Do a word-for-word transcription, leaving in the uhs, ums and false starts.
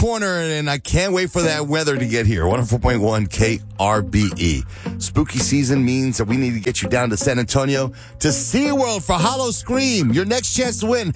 corner, and I can't wait for that weather to get here. one oh four point one K R B E. Spooky season means that we need to get you down to San Antonio to SeaWorld for Hollow Scream. Your next chance to win